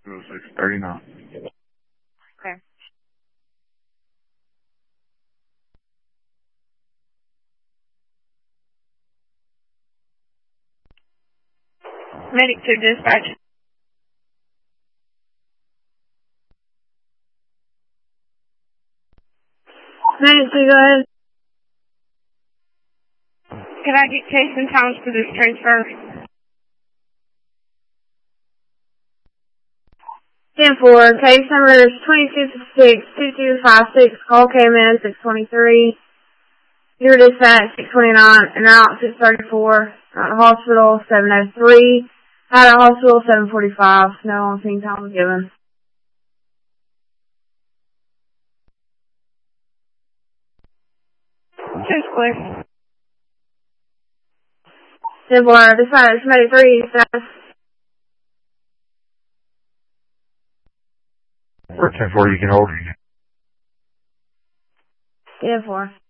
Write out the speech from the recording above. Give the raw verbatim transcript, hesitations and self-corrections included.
oh six thirty-nine. Okay. Medic to dispatch. Medic to go ahead. Can I get case and times for this transfer? ten four, case number is twenty-two six two two five six, call came in six twenty-three, your dispatch six twenty-nine, and out six thirty-four, out of hospital seven oh three, out of hospital seven forty-five, no on scene time was given. Just clear. ten four, dispatch medic three, status. For ten four, you can hold. ten four.